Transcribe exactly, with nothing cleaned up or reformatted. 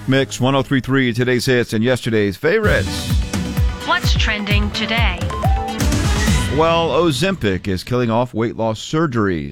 Mix one oh three point three, today's hits and yesterday's favorites. What's trending today? Well, Ozempic is killing off weight loss surgeries.